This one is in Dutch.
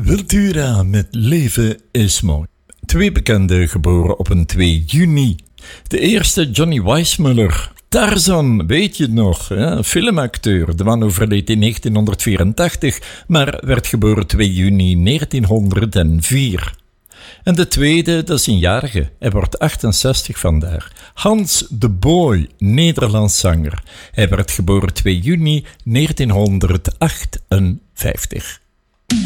Wiltura met Leven is mooi. Twee bekenden geboren op een 2 juni. De eerste Johnny Weissmuller. Tarzan, weet je het nog? Ja, filmacteur. De man overleed in 1984, maar werd geboren 2 juni 1904. En de tweede, dat is een jarige. Hij wordt 68 vandaag. Hans de Boy, Nederlands zanger. Hij werd geboren 2 juni 1958.